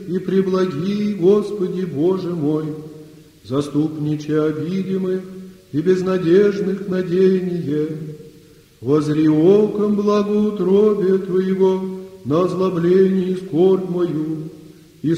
и преблаги, Господи Боже мой, заступниче обидимых и безнадежных надеяние. Возри оком благоутробие Твоего на озлобление и скорбь мою,